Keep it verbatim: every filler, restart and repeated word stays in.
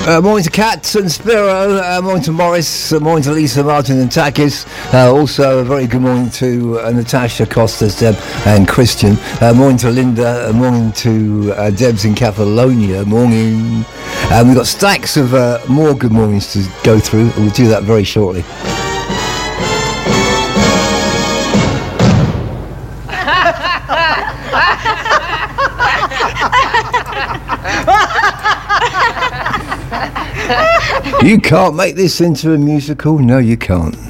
Uh, morning to Kat and Spiro, uh, morning to Morris, uh, morning to Lisa, Martin and Takis. Uh, also, a very good morning to uh, Natasha, Costas, Deb and Christian. Uh, morning to Linda, uh, morning to uh, Debs in Catalonia, morning. And um, we've got stacks of uh, more good mornings to go through. We'll do that very shortly. You can't make this into a musical. No, you can't.